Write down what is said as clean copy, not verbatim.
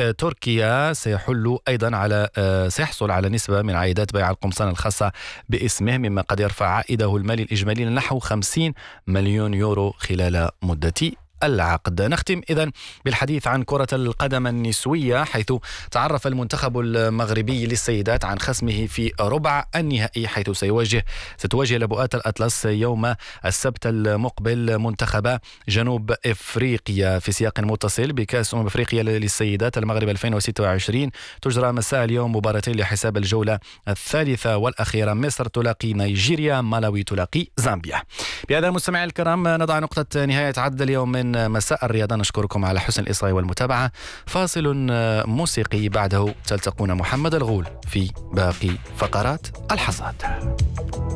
تركيا سيحصل على نسبة من عائدات بيع القمصان الخاصة باسمه، مما قد يرفع عائده المالي الإجمالي لنحو 50 مليون يورو خلال مدة العقد. نختم إذن بالحديث عن كرة القدم النسوية، حيث تعرف المنتخب المغربي للسيدات عن خصمه في ربع النهائي، حيث ستواجه لبؤات الأطلس يوم السبت المقبل منتخب جنوب إفريقيا في سياق متصل بكأس إفريقيا للسيدات المغرب 2026. تجرى مساء اليوم مباراتين لحساب الجولة الثالثة والأخيرة. مصر تلاقي نيجيريا، مالاوي تلاقي زامبيا. بهذا مستمعي الكرام نضع نقطة نهاية عدد اليوم من مساء الرياضة. نشكركم على حسن الإصغاء والمتابعة. فاصل موسيقي بعده تلتقون محمد الغول في باقي فقرات الحصاد.